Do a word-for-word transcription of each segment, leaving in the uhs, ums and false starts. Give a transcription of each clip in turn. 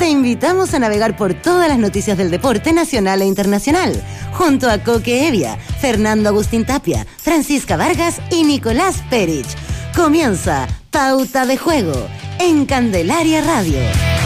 te invitamos a navegar por todas las noticias del deporte nacional e internacional, junto a Coque Evia, Fernando Agustín Tapia, Francisca Vargas y Nicolás Perich. Comienza Pauta de Juego en Candelaria Radio.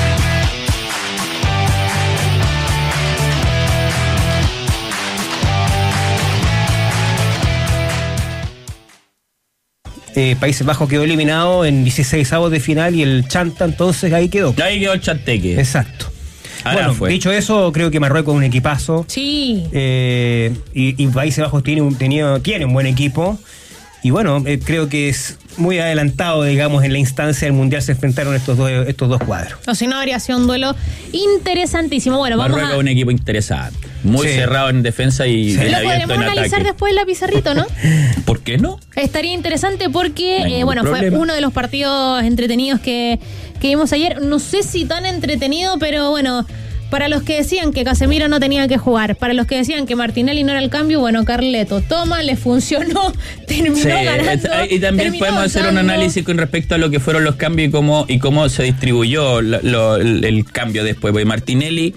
Eh, Países Bajos quedó eliminado en dieciseisavos de final y el Chanta entonces ahí quedó. Ahí quedó el Chanteque. Exacto. Ahora bueno, fue. Dicho eso, creo que Marruecos es un equipazo. Sí. Eh, y, y Países Bajos tiene un, tenía, tiene un buen equipo. Y bueno, eh, creo que es muy adelantado, digamos, en la instancia del Mundial se enfrentaron estos dos, estos dos cuadros. O si no, habría sido un duelo interesantísimo. Bueno, vamos Marruecos a... es un equipo interesante. Muy Sí. cerrado en defensa y Sí. bien Lo abierto podremos en analizar ataque. después en la pizarrito, ¿no? ¿Por qué no? Estaría interesante porque, No hay eh, ningún bueno, problema. fue uno de los partidos entretenidos que, que vimos ayer. No sé si tan entretenido, pero bueno, para los que decían que Casemiro no tenía que jugar, para los que decían que Martinelli no era el cambio, bueno, Carleto, toma, le funcionó, terminó Sí, ganando. es- y también terminó podemos hacer un dando. análisis con respecto a lo que fueron los cambios y cómo, y cómo se distribuyó lo- lo- el, el cambio después. Porque Martinelli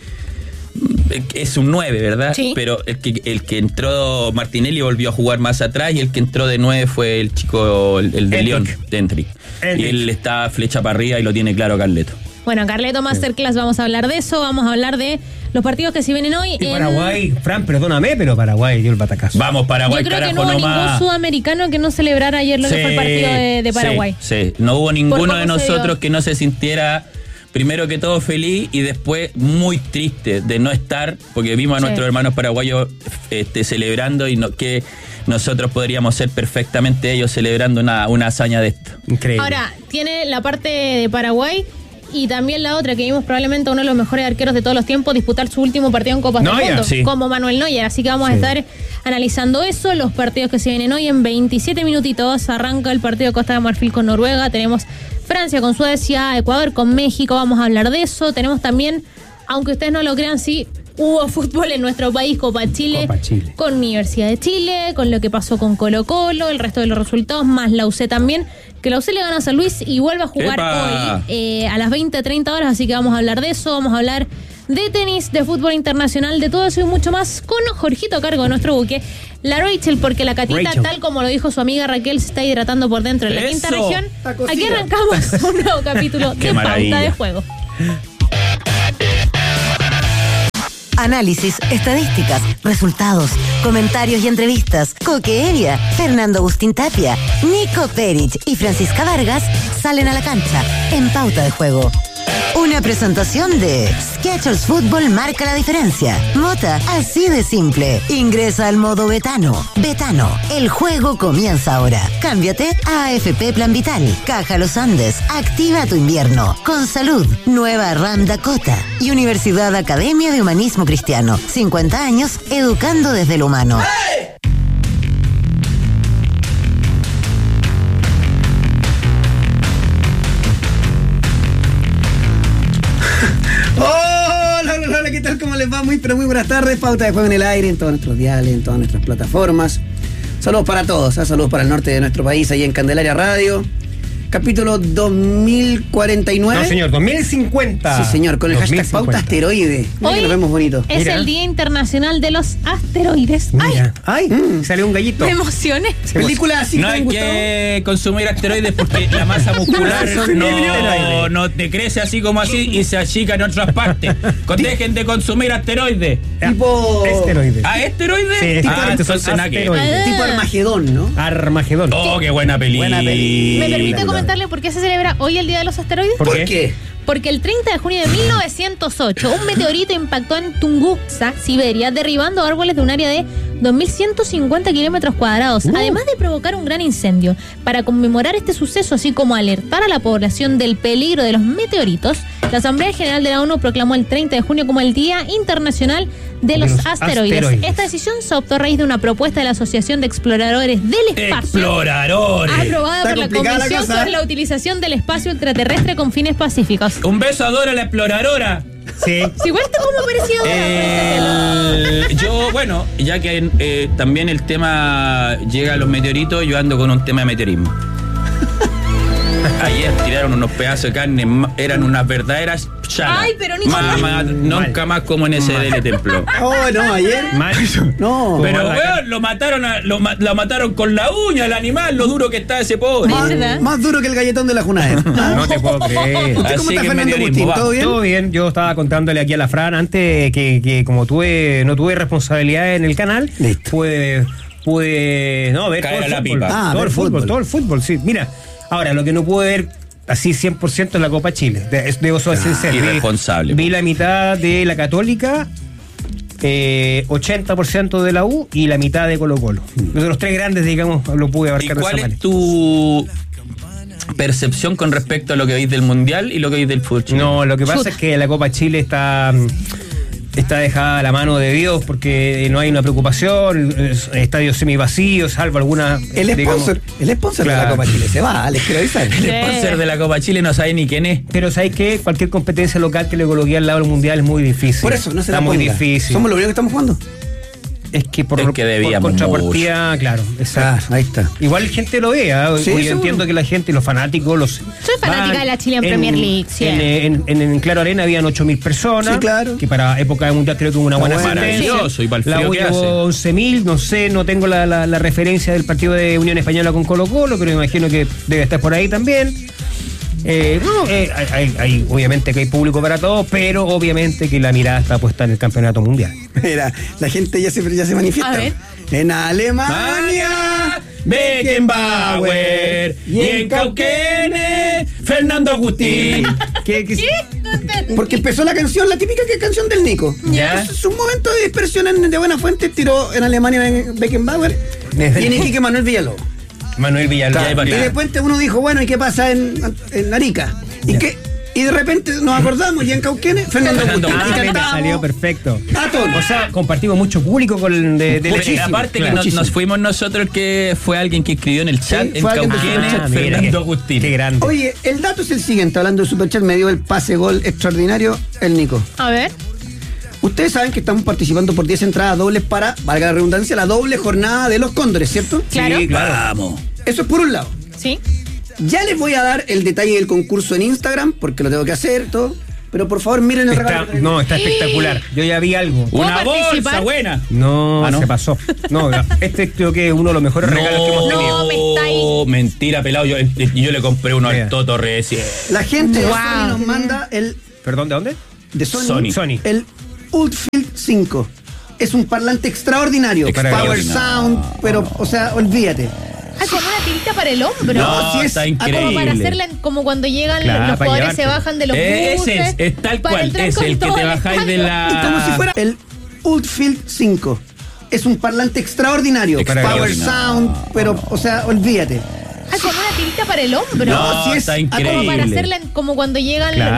es un nueve, ¿verdad? Sí. Pero el que, el que entró, Martinelli volvió a jugar más atrás y el que entró de nueve fue el chico, el, el de Endrick. León, de Endrick. Endrick. Y él está flecha para arriba y lo tiene claro Carleto. Bueno, Carleto Masterclass, vamos a hablar de eso, vamos a hablar de los partidos que se vienen hoy. Y en- Paraguay, Fran, perdóname, pero Paraguay dio el batacazo. Vamos, Paraguay, Yo creo carajo, que no hubo nomás. ningún sudamericano que no celebrara ayer lo que fue el partido de, de Paraguay. Sí, sí. No hubo Por ninguno cómo de se nosotros dio. que no se sintiera, primero que todo, feliz y después muy triste de no estar, porque vimos a Sí. nuestros hermanos paraguayos este, celebrando y no, que nosotros podríamos ser perfectamente ellos celebrando una, una hazaña de esto. Increíble. Ahora, tiene la parte de Paraguay y también la otra, que vimos probablemente a uno de los mejores arqueros de todos los tiempos disputar su último partido en Copas del Neuer, Mundo, sí. como Manuel Neuer. Así que vamos Sí. a estar analizando eso, los partidos que se vienen hoy en veintisiete minutitos. Arranca el partido de Costa de Marfil con Noruega, tenemos Francia con Suecia, Ecuador con México, vamos a hablar de eso. Tenemos también, aunque ustedes no lo crean, sí, hubo fútbol en nuestro país, Copa Chile, Copa Chile. con Universidad de Chile, con lo que pasó con Colo Colo, el resto de los resultados, más la U C también, que la U C le gana a San Luis y vuelve a jugar ¡Epa! hoy eh, a las veinte treinta horas, así que vamos a hablar de eso, vamos a hablar de tenis, de fútbol internacional, de todo eso y mucho más con Jorgito a cargo de nuestro buque, la Rachel, porque la Catita, Rachel. tal como lo dijo su amiga Raquel, se está hidratando por dentro en la ¡Eso! quinta región. Está cocida. Aquí arrancamos un nuevo capítulo ¡Qué de maravilla! Pauta de Juego. Análisis, estadísticas, resultados, comentarios y entrevistas. Coque Evia, Fernando Agustín Tapia, Nico Perich y Francisca Vargas salen a la cancha en Pauta de Juego. Una presentación de Skechers Fútbol marca la diferencia. Mota, así de simple. Ingresa al modo Betano. Betano, el juego comienza ahora. Cámbiate a A F P Plan Vital. Caja Los Andes, activa tu invierno. Con salud, Nueva Ram Dakota. Y Universidad Academia de Humanismo Cristiano. cincuenta años educando desde lo humano. Hola, hola, hola, ¿qué tal? ¿Cómo les va? Muy, pero muy buenas tardes. Pauta de Juego en el aire, en todos nuestros diales, en todas nuestras plataformas. Saludos para todos, ¿eh? Saludos para el norte de nuestro país, ahí en Candelaria Radio. Capítulo dos mil cuarenta y nueve. No, señor, dos mil cincuenta. Sí, señor, con el dos mil hashtag Pauta cincuenta. Asteroide. Mira que nos vemos bonito. es Mira. el Día Internacional de los Asteroides. Mira, ay, Mm. salió un gallito. Me emocioné. Película así No que hay han gustado. que consumir asteroides porque la masa muscular no, no te crece así como así y se achica en otras partes. Con- Dejen de consumir asteroides. Tipo. Esteroides. ¿Ah, esteroides? Sí, ah, tipo- entonces nada que- asteroides. Tipo Armagedón, ¿no? Armagedón. Oh, qué buena película. Buena película. ¿Me permite comentarle por qué se celebra hoy el Día de los Asteroides? ¿Por ¿Por qué? qué? Porque el treinta de junio de mil novecientos ocho, un meteorito impactó en Tunguska, Siberia, derribando árboles de un área de dos mil ciento cincuenta kilómetros cuadrados, Uh. además de provocar un gran incendio. Para conmemorar este suceso, así como alertar a la población del peligro de los meteoritos, la Asamblea General de la ONU proclamó el treinta de junio como el Día Internacional de los, los asteroides. asteroides. Esta decisión se adoptó a raíz de una propuesta de la Asociación de Exploradores del Espacio, Exploradores. aprobada Está por la complicada la Comisión cosa, sobre ¿eh? la utilización del espacio extraterrestre con fines pacíficos. Un beso a Dora la exploradora. Sí. Si igual está como parecido Eh, yo, bueno, ya que eh, también el tema llega a los meteoritos, yo ando con un tema de meteorismo. Ayer tiraron unos pedazos de carne, eran unas verdaderas chalas. Ay, pero ni Más- más- nunca más como en ese D L Templo. Oh, no, ayer. Mal. No. Pero Como la- weón, lo mataron a- lo, ma- lo mataron con la uña, el animal, lo duro que está ese pobre. Más, ¿verdad? más duro que el galletón de la Junaed. No te puedo creer. ¿Usted Así cómo está, que Fernando mediodismo, Agustín? va. ¿Todo bien? Todo bien, yo estaba contándole aquí a la Fran antes que, que como tuve, no tuve responsabilidad en el canal, Listo. pude, pude no, ver Caer todo a el la fútbol, pipa. Ah, todo ver el fútbol, fútbol. todo el fútbol, sí. Mira, ahora lo que no pude ver así cien por ciento es la Copa Chile. De- Debo ser sincero. Vi- irresponsable, Vi po. la mitad de la Católica, eh, ochenta por ciento de la U y la mitad de Colo Colo. De los tres grandes, digamos, lo pude ¿Y abarcar de cuál esa es manera. tu percepción con respecto a lo que veis del Mundial y lo que veis del fútbol chileno? No, lo que pasa Chuta. es que la Copa Chile está, está dejada a la mano de Dios porque no hay una preocupación, es- estadios semivacíos, salvo algunas. El digamos- sponsor, el sponsor de la Claro. Copa Chile se va, les quiero avisar. El sponsor de la Copa Chile no sabe ni quién es. Pero ¿sabes qué? Cualquier competencia local que le coloque al lado del mundial es muy difícil. Por eso, no se Está la muy ponga. difícil. Somos los únicos que estamos jugando. Es que por, Es que debíamos por contrapartida, claro, exacto. Ah, ahí está. Igual gente lo ve, ¿ah? Sí, Hoy seguro. entiendo que la gente, los fanáticos, los. Soy fanática de la Chilean Premier League, sí. En, en, en- en Claro Arena habían ocho mil personas. Sí, claro. Que para época de mundial creo que hubo una Está buena bueno. asistencia. Maravilloso, y para el La frío U que llevó hace. once mil, no sé, no tengo la, la- la referencia del partido de Unión Española con Colo Colo, pero me imagino que debe estar por ahí también. Eh, no, eh, hay, hay- hay- obviamente que hay público para todo, pero obviamente que la mirada está puesta en el campeonato mundial. Mira, la gente ya se, ya se manifiesta. A ver. En Alemania. Beckenbauer y en Cauquenes, Fernando Agustín. ¿Qué, qué- Porque empezó la canción, la típica que canción del Nico. Ya. Entonces, un momento de dispersión en- de buena fuente tiró en Alemania Beckenbauer y en Iquique Manuel Villalobos. Manuel Villalobos. Claro, Y de repente uno dijo, bueno, ¿y qué pasa en, en Arica? ¿Y qué? Y de repente nos acordamos, y en Cauquenes, Fernando Fernando Agustín. Ah, Y mira, cantábamos salió perfecto. a tono. O sea, compartimos mucho público con el de, de Porque Muchísimo, aparte que claro. nos, nos fuimos nosotros, que fue alguien que escribió en el chat, Sí, en fue alguien de Cauquenes, Superchat. Ah, mira, Fernando qué- Agustín. Qué grande. Oye, el dato es el siguiente, hablando de Superchat, me dio el pase gol extraordinario el Nico. A ver. Ustedes saben que estamos participando por diez entradas dobles para, valga la redundancia, la doble jornada de los Cóndores, ¿cierto? Claro. Sí, claro. Vamos. Eso es por un lado. Sí. Ya les voy a dar el detalle del concurso en Instagram, porque lo tengo que hacer, todo. Pero por favor, miren el Está, regalo. que traigo. no, está espectacular. Yo ya vi algo. ¿Puedo Una bolsa participar? buena. No, Ah, ¿no? se pasó. No, este creo que es uno de los mejores regalos que hemos tenido. No, me está ahí. Mentira, pelado. Yo, yo le compré uno Mira. al Toto recién. La gente de Wow. Sony nos manda el ¿Perdón, de dónde? de Sony, Sony. Sony. el Ultfield cinco. Es un parlante extraordinario. Extraordinario. Power Sound, pero, o sea, olvídate. Ah, con una tirita para el hombro. No, si es- está ah, como increíble. Como para hacerla en- como cuando llegan Claro, los para jugadores se llevarte. bajan de los Eh, buses. ese es, es tal para cual, entrar es con el que todo te el bajáis de estadio. la- Y como si fuera el Ultfield cinco. Es un parlante extraordinario. Extraordinario. Power Sound, pero, o sea, olvídate. Ah, con una tirita para el hombro. No, si es- está ah, como increíble. Como para hacerla en- como cuando llegan Claro.